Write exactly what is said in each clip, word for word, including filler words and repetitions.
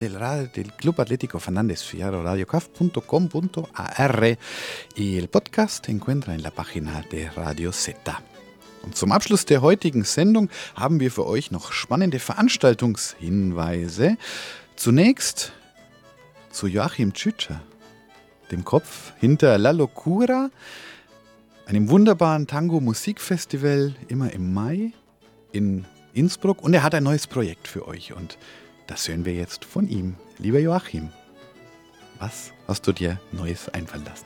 del, radio, del Club Atlético Fernández Fierro, radio caf punto com punto a r, y el podcast encuentra en la página de Radio Z. Und zum Abschluss der heutigen Sendung haben wir für euch noch spannende Veranstaltungshinweise. Zunächst zu Joachim Tschütscher, dem Kopf hinter La Locura, einem wunderbaren Tango-Musikfestival immer im Mai in Innsbruck. Und er hat ein neues Projekt für euch und das hören wir jetzt von ihm. Lieber Joachim, was hast du dir Neues einfallen lassen?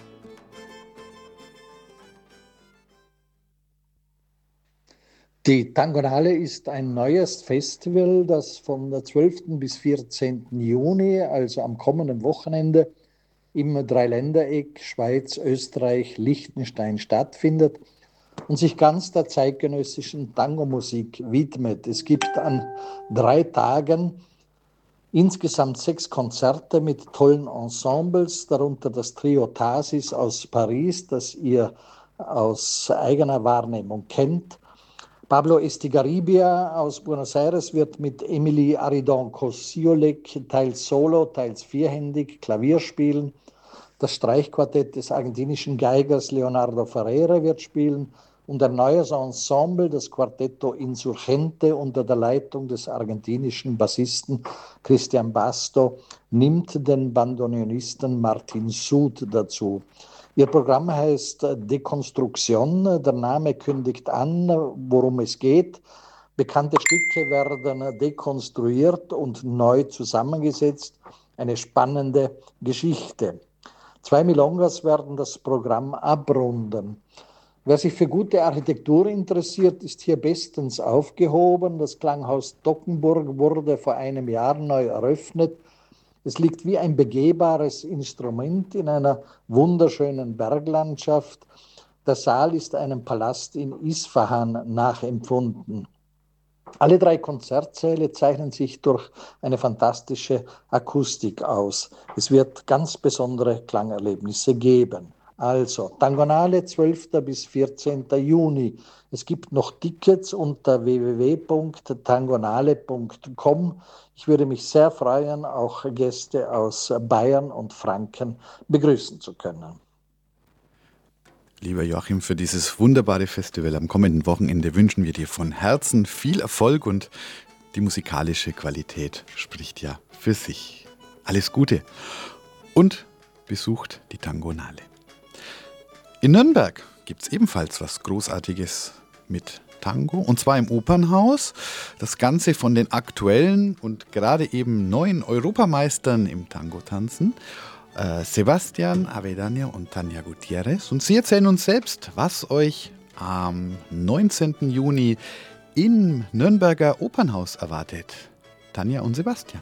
Die Tangonale ist ein neues Festival, das vom zwölften bis vierzehnten Juni, also am kommenden Wochenende, im Dreiländereck Schweiz, Österreich, Liechtenstein stattfindet und sich ganz der zeitgenössischen Tango-Musik widmet. Es gibt an drei Tagen insgesamt sechs Konzerte mit tollen Ensembles, darunter das Trio Tasis aus Paris, das ihr aus eigener Wahrnehmung kennt. Pablo Estigarribia aus Buenos Aires wird mit Emily Aridon-Kosiolek teils solo, teils vierhändig Klavier spielen. Das Streichquartett des argentinischen Geigers Leonardo Ferreira wird spielen und ein neues Ensemble, das Quartetto Insurgente unter der Leitung des argentinischen Bassisten Cristian Basto, nimmt den Bandoneonisten Martin Sud dazu. Ihr Programm heißt Dekonstruktion. Der Name kündigt an, worum es geht. Bekannte Stücke werden dekonstruiert und neu zusammengesetzt. Eine spannende Geschichte. Zwei Milongas werden das Programm abrunden. Wer sich für gute Architektur interessiert, ist hier bestens aufgehoben. Das Klanghaus Dockenburg wurde vor einem Jahr neu eröffnet. Es liegt wie ein begehbares Instrument in einer wunderschönen Berglandschaft. Der Saal ist einem Palast in Isfahan nachempfunden. Alle drei Konzertsäle zeichnen sich durch eine fantastische Akustik aus. Es wird ganz besondere Klangerlebnisse geben. Also, Tangonale, zwölften bis vierzehnten Juni. Es gibt noch Tickets unter w w w punkt tangonale punkt com. Ich würde mich sehr freuen, auch Gäste aus Bayern und Franken begrüßen zu können. Lieber Joachim, für dieses wunderbare Festival am kommenden Wochenende wünschen wir dir von Herzen viel Erfolg und die musikalische Qualität spricht ja für sich. Alles Gute und besucht die Tangonale. In Nürnberg gibt es ebenfalls was Großartiges mit Tango, und zwar im Opernhaus. Das Ganze von den aktuellen und gerade eben neuen Europameistern im Tango-Tanzen, äh, Sebastian Avedania und Tania Gutierrez. Und sie erzählen uns selbst, was euch am neunzehnten Juni im Nürnberger Opernhaus erwartet. Tania und Sebastian.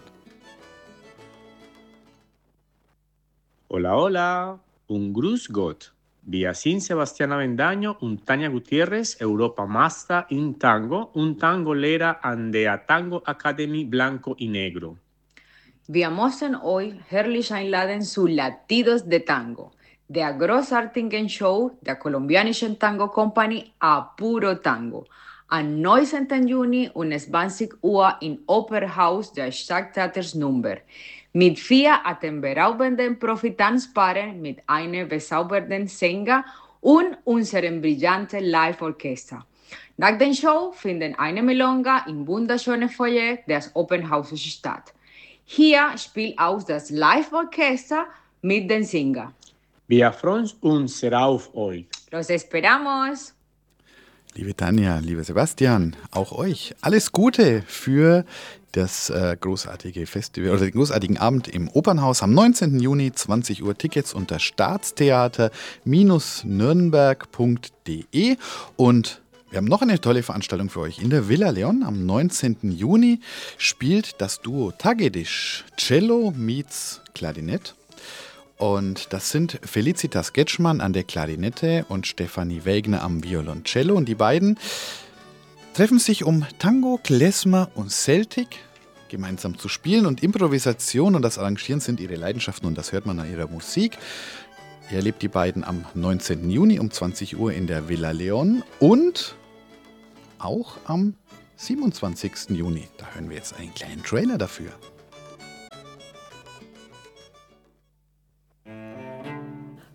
Hola, hola, un grüß Gott. Wir sind Sebastián Avendaño und Tania Gutiérrez, Europa Master in Tango und Tango-Lehrer an der Tango Academy Blanco y Negro. Wir möchten euch herzlich einladen zu Latidos de Tango, der großartigen Show der kolumbianischen Tango Company A Puro Tango, am neunzehnten Juni um zwanzig Uhr im Opernhaus des Stadttheaters Nürnberg. Mit vier atemberaubenden Profitanzpaaren, mit einem bezaubernden Sänger und unserem brillanten Live-Orchester. Nach der Show findet eine Milonga im wunderschönen Foyer des Opernhauses statt. Hier spielt auch das Live-Orchester mit den Sängern. Wir freuen uns sehr auf euch. Los esperamos! Liebe Tanja, lieber Sebastian, auch euch alles Gute für das äh, großartige Festival oder den großartigen Abend im Opernhaus am neunzehnten Juni, zwanzig Uhr. Tickets unter staatstheater Nürnberg punkt de. Und wir haben noch eine tolle Veranstaltung für euch. In der Villa Leon am neunzehnten Juni spielt das Duo Tagedisch Cello meets Klarinett. Und das sind Felicitas Getschmann an der Klarinette und Stefanie Wegner am Violoncello. Und die beiden treffen sich, um Tango, Klezmer und Celtic gemeinsam zu spielen. Und Improvisation und das Arrangieren sind ihre Leidenschaften und das hört man an ihrer Musik. Ihr erlebt die beiden am neunzehnten Juni um zwanzig Uhr in der Villa Leon und auch am siebenundzwanzigsten Juni. Da hören wir jetzt einen kleinen Trailer dafür.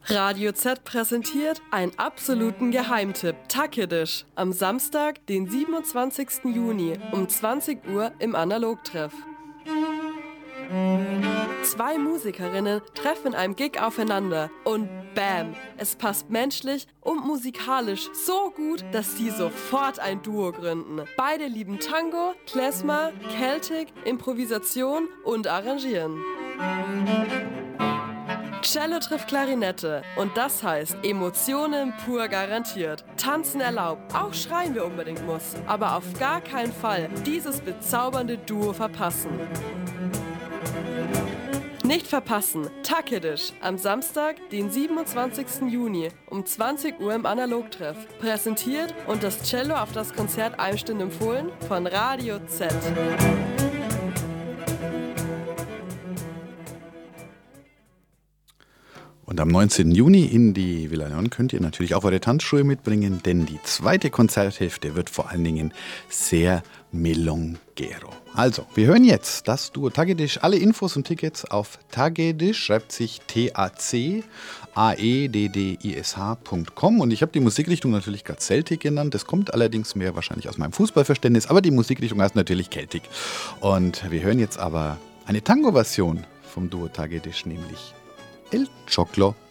Radio Z präsentiert einen absoluten Geheimtipp, Takedisch, am Samstag, den siebenundzwanzigsten Juni um zwanzig Uhr im Analogtreff. Zwei Musikerinnen treffen in einem Gig aufeinander und bam, es passt menschlich und musikalisch so gut, dass sie sofort ein Duo gründen. Beide lieben Tango, Klezmer, Celtic, Improvisation und Arrangieren. Cello trifft Klarinette und das heißt Emotionen pur garantiert. Tanzen erlaubt, auch schreien wir unbedingt muss, aber auf gar keinen Fall dieses bezaubernde Duo verpassen. Nicht verpassen, Takedisch am Samstag, den siebenundzwanzigsten Juni um zwanzig Uhr im Analogtreff. Präsentiert und das Cello auf das Konzert einstimmend empfohlen von Radio Z. Und am neunzehnten Juni in die Villa Leon könnt ihr natürlich auch eure Tanzschuhe mitbringen, denn die zweite Konzerthälfte wird vor allen Dingen sehr melongero. Also, wir hören jetzt das Duo Takedisch. Alle Infos und Tickets auf Takedisch, schreibt sich T A C A E D D I S H Punkt com. Und ich habe die Musikrichtung natürlich gerade Celtic genannt. Das kommt allerdings mehr wahrscheinlich aus meinem Fußballverständnis, aber die Musikrichtung heißt natürlich Celtic. Und wir hören jetzt aber eine Tango-Version vom Duo Takedisch, nämlich El Choclo.